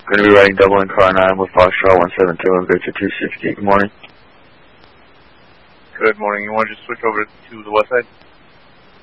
Going to be riding double in car 9 with Foxtrot 172 and Victor 260. Good morning. Good morning. You want to just switch over to the west side?